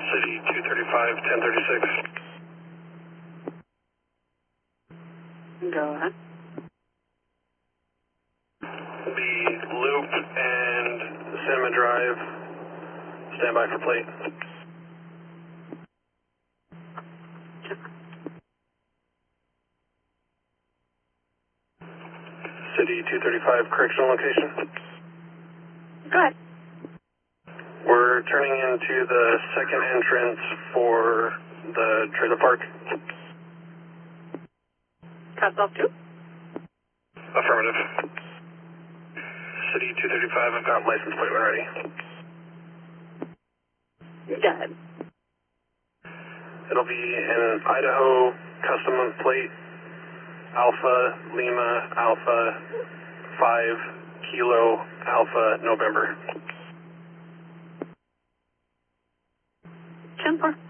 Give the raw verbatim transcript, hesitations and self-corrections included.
City two thirty-five, ten thirty-six. Go ahead. The Loop and Cinema Drive. Stand by for plate. City two thirty-five, correctional location. Go ahead. We're turning into the second entrance for the trailer park. Cuts off two. Affirmative. City two thirty-five, I've got license plate when ready. Go ahead. It'll be an Idaho custom plate, Alpha Lima Alpha five Kilo Alpha November. ten four.